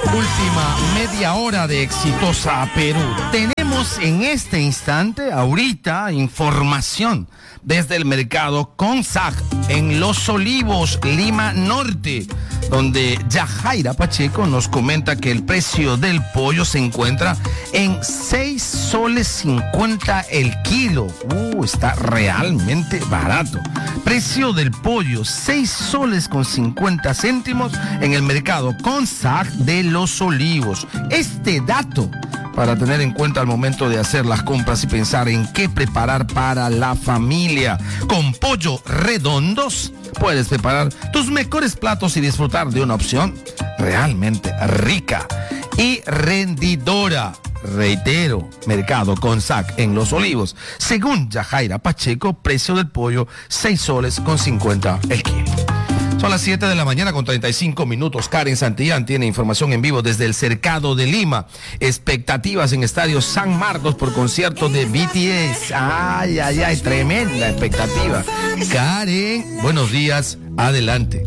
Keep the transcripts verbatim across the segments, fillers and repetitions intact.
Última media hora de Exitosa Perú. Tenemos en este instante, ahorita, información desde el mercado Consac en Los Olivos, Lima Norte, donde Yajaira Pacheco nos comenta que el precio del pollo se encuentra en seis soles cincuenta el kilo. Uh, está realmente barato. Precio del pollo, seis soles con cincuenta céntimos en el mercado Consac de Los Olivos. Este dato para tener en cuenta al momento de hacer las compras y pensar en qué preparar para la familia. Con Pollo Redondos puedes preparar tus mejores platos y disfrutar de una opción realmente rica y rendidora. Reitero, mercado Consac en Los Olivos. Según Yajaira Pacheco, precio del pollo seis soles con cincuenta el kilo. Son las siete de la mañana con treinta y cinco minutos. Karen Santillán tiene información en vivo desde el Cercado de Lima. Expectativas en Estadio San Marcos por concierto de B T S. Ay, ay, ay, tremenda expectativa. Karen, buenos días, adelante.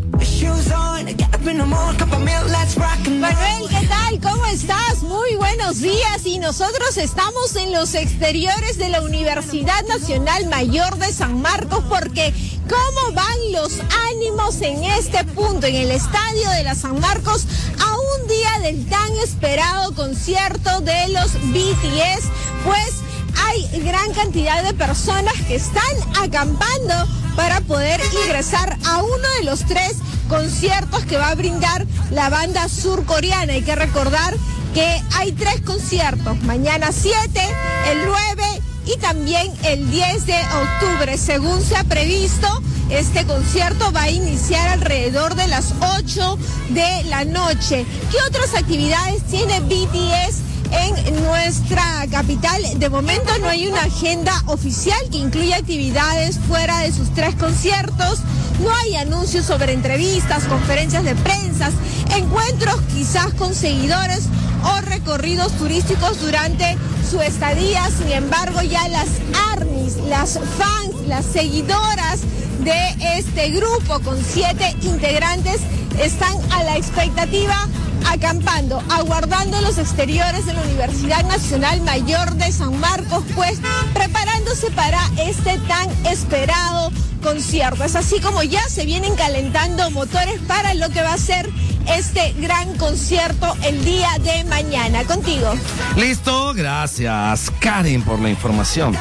Manuel, ¿qué tal? ¿Cómo estás? Muy buenos días. Y nosotros estamos en los exteriores de la Universidad Nacional Mayor de San Marcos, porque ¿cómo van los ánimos en este punto, en el estadio de la San Marcos, a un día del tan esperado concierto de los B T S? Pues hay gran cantidad de personas que están acampando para poder ingresar a uno de los tres conciertos que va a brindar la banda surcoreana. Hay que recordar que hay tres conciertos, mañana siete, el nueve y también el diez de octubre. Según se ha previsto, este concierto va a iniciar alrededor de las ocho de la noche. ¿Qué otras actividades tiene B T S en nuestra capital? De momento no hay una agenda oficial que incluya actividades fuera de sus tres conciertos. No hay anuncios sobre entrevistas, conferencias de prensa, encuentros quizás con seguidores o recorridos turísticos durante su estadía. Sin embargo, ya las ARMYs, las fans, las seguidoras de este grupo con siete integrantes están a la expectativa, acampando, aguardando los exteriores de la Universidad Nacional Mayor de San Marcos, pues preparándose para este tan esperado concierto. Es así como ya se vienen calentando motores para lo que va a ser este gran concierto el día de mañana. Contigo. Listo, gracias Karen por la información.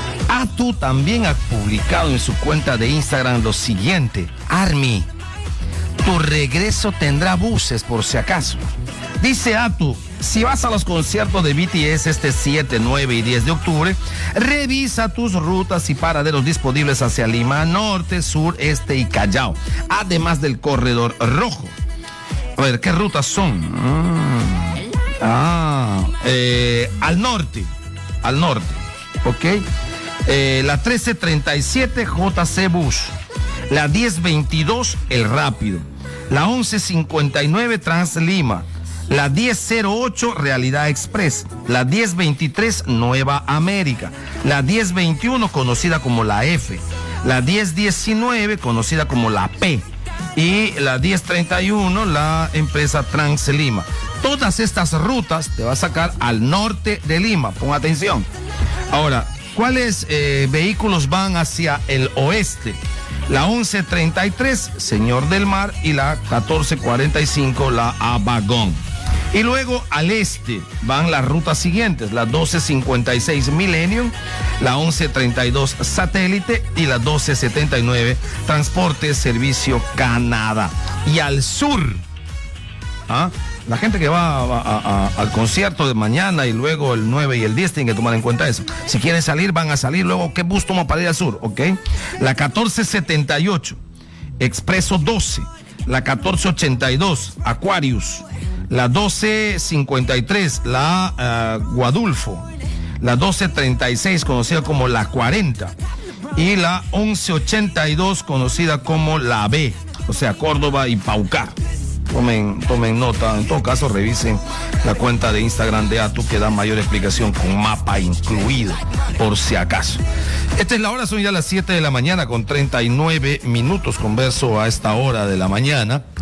Atu también ha publicado en su cuenta de Instagram lo siguiente: ARMY, tu regreso tendrá buses por si acaso. Dice Atu, si vas a los conciertos de B T S este siete, nueve y diez de octubre, revisa tus rutas y paraderos disponibles hacia Lima Norte, Sur, Este y Callao, además del Corredor Rojo. A ver, ¿qué rutas son? Mm. Ah, eh, al norte, al norte, ¿ok? Eh, la trece treinta y siete J C Bus, la diez veintidós El Rápido, la once cincuenta y nueve Trans Lima, la diez cero ocho Realidad Express, la diez veintitrés Nueva América, la diez veintiuno conocida como la F, la diez diecinueve conocida como la P y la diez treinta y uno la empresa Trans Lima. Todas estas rutas te va a sacar al norte de Lima, pon atención. Ahora, ¿cuáles eh, vehículos van hacia el oeste? La once treinta y tres Señor del Mar y la catorce cuarenta y cinco la Abagón. Y luego al este van las rutas siguientes: la doce cincuenta y seis Millennium, la once treinta y dos Satélite y la doce setenta y nueve Transporte Servicio Canadá. Y al sur, ¿ah? La gente que va a, a, a, al concierto de mañana y luego el nueve y el diez tienen que tomar en cuenta eso. Si quieren salir, van a salir. Luego, ¿qué bus toma para ir al sur? ¿Ok? La catorce setenta y ocho Expreso doce, la catorce ochenta y dos Aquarius, la doce cincuenta y tres la uh, Guadulfo, la doce treinta y seis conocida como la cuarenta y la once ochenta y dos conocida como la B, o sea, Córdoba y Paucar. Tomen, tomen nota, en todo caso revisen la cuenta de Instagram de Atu que da mayor explicación con mapa incluido, por si acaso. Esta es la hora, son ya las siete de la mañana con treinta y nueve minutos, converso a esta hora de la mañana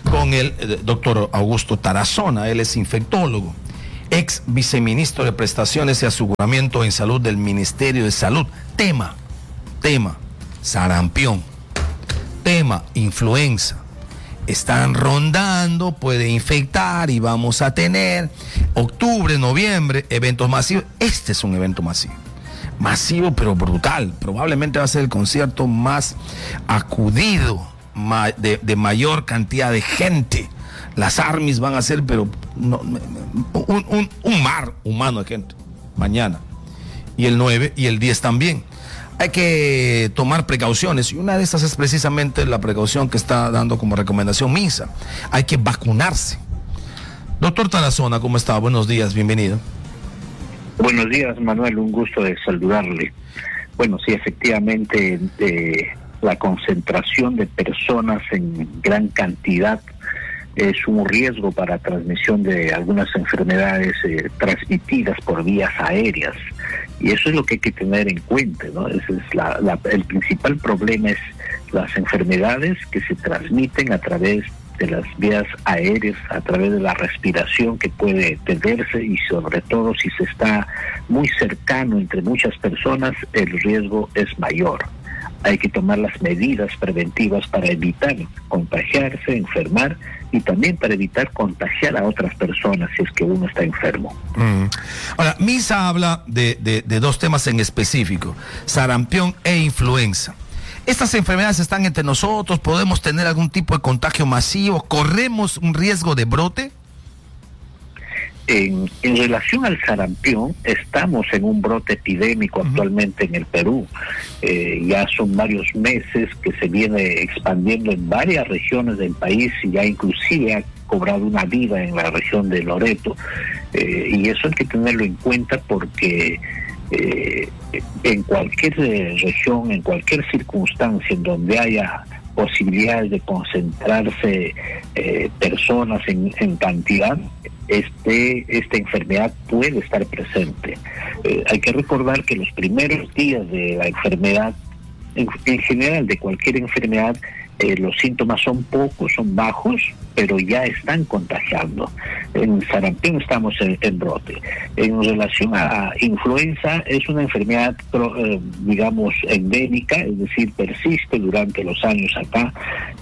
con el eh, doctor Augusto Tarazona. Él es infectólogo, ex viceministro de Prestaciones y Aseguramiento en Salud del Ministerio de Salud. Tema, tema, sarampión. Tema, influenza. Están rondando, puede infectar y vamos a tener octubre, noviembre, eventos masivos. Este es un evento masivo. Masivo pero brutal. Probablemente va a ser el concierto más acudido, ma- de, de mayor cantidad de gente. Las armies van a ser, pero no, un, un, un mar humano de gente. Mañana. Y el nueve y el diez también. Hay que tomar precauciones y una de estas es precisamente la precaución que está dando como recomendación MINSA. Hay que vacunarse. Doctor Tarazona, ¿cómo está? Buenos días, bienvenido. Buenos días, Manuel, un gusto de saludarle. Bueno, sí, efectivamente, eh, la concentración de personas en gran cantidad es un riesgo para transmisión de algunas enfermedades eh, transmitidas por vías aéreas. Y eso es lo que hay que tener en cuenta, ¿no? Ese es la, la, el principal problema es las enfermedades que se transmiten a través de las vías aéreas, a través de la respiración que puede tenerse y sobre todo si se está muy cercano entre muchas personas, el riesgo es mayor. Hay que tomar las medidas preventivas para evitar contagiarse, enfermar y también para evitar contagiar a otras personas si es que uno está enfermo. Mm. Ahora, MINSA habla de, de, de dos temas en específico, sarampión e influenza. ¿Estas enfermedades están entre nosotros? ¿Podemos tener algún tipo de contagio masivo? ¿Corremos un riesgo de brote? En, en relación al sarampión, estamos en un brote epidémico actualmente en el Perú. Eh, ya son varios meses que se viene expandiendo en varias regiones del país y ya inclusive ha cobrado una vida en la región de Loreto. Eh, y eso hay que tenerlo en cuenta porque eh, en cualquier eh, región, en cualquier circunstancia en donde haya posibilidades de concentrarse eh, personas en, en cantidad, este esta enfermedad puede estar presente. Eh, hay que recordar que los primeros días de la enfermedad, en, en general de cualquier enfermedad, eh, los síntomas son pocos, son bajos, pero ya están contagiando. En sarampión estamos en, en brote. En relación a influenza, es una enfermedad, eh, digamos, endémica, es decir, persiste durante los años acá,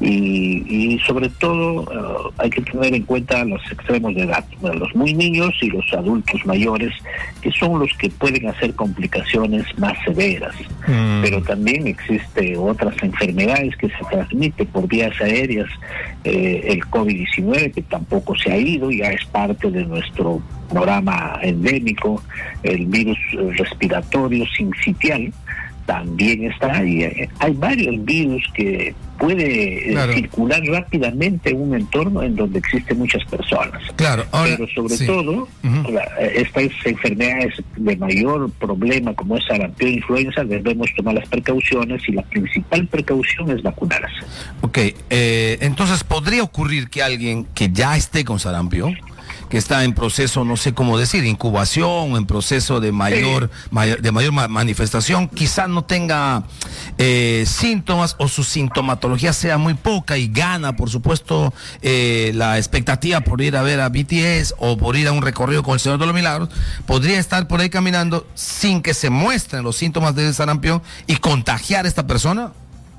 y, y sobre todo uh, hay que tener en cuenta los extremos de edad, los muy niños y los adultos mayores, que son los que pueden hacer complicaciones más severas. Mm. Pero también existe otras enfermedades que se transmiten por vías aéreas, eh, el COVID diecinueve, que tampoco se ha ido, ya es parte de nuestro programa endémico, el virus respiratorio sincitial también está, y hay varios virus que puede claro. circular rápidamente en un entorno en donde existen muchas personas. Claro, ahora, pero sobre sí. todo, uh-huh. la, estas enfermedades de mayor problema como es sarampión e influenza, debemos tomar las precauciones y la principal precaución es vacunarse. Ok, eh, entonces podría ocurrir que alguien que ya esté con sarampión, que está en proceso, no sé cómo decir, incubación, en proceso de mayor, sí. mayor de mayor ma- manifestación, quizá no tenga eh, síntomas o su sintomatología sea muy poca y gana, por supuesto, eh, la expectativa por ir a ver a B T S o por ir a un recorrido con el Señor de los Milagros, podría estar por ahí caminando sin que se muestren los síntomas del sarampión y contagiar a esta persona.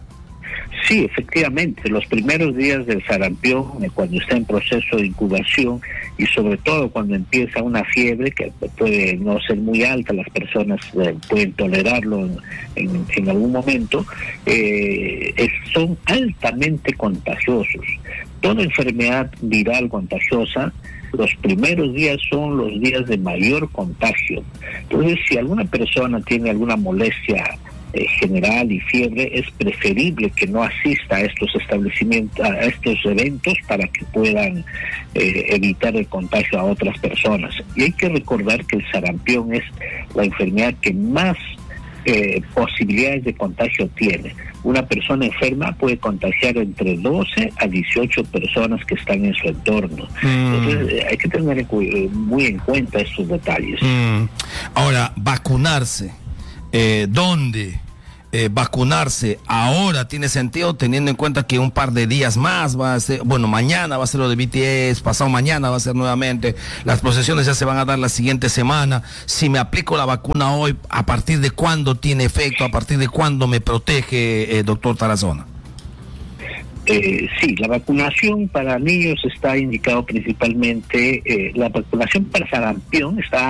Sí, efectivamente, los primeros días del sarampión, cuando está en proceso de incubación y sobre todo cuando empieza una fiebre que puede no ser muy alta, las personas eh, pueden tolerarlo en, en, en algún momento, eh, es, son altamente contagiosos. Toda enfermedad viral contagiosa, los primeros días son los días de mayor contagio. Entonces, si alguna persona tiene alguna molestia Eh, general y fiebre, es preferible que no asista a estos establecimientos, a estos eventos, para que puedan eh, evitar el contagio a otras personas. Y hay que recordar que el sarampión es la enfermedad que más eh, posibilidades de contagio tiene. Una persona enferma puede contagiar entre doce a dieciocho personas que están en su entorno. Mm. Entonces eh, hay que tener muy en cuenta estos detalles. Mm. Ahora, vacunarse. Eh, ¿Dónde? eh, vacunarse ahora tiene sentido, teniendo en cuenta que un par de días más va a ser, bueno, mañana va a ser lo de B T S, pasado mañana va a ser nuevamente, las procesiones ya se van a dar la siguiente semana. Si me aplico la vacuna hoy, ¿a partir de cuándo tiene efecto? ¿A partir de cuándo me protege, eh, doctor Tarazona? Eh, sí, la vacunación para niños está indicado principalmente, eh, la vacunación para sarampión está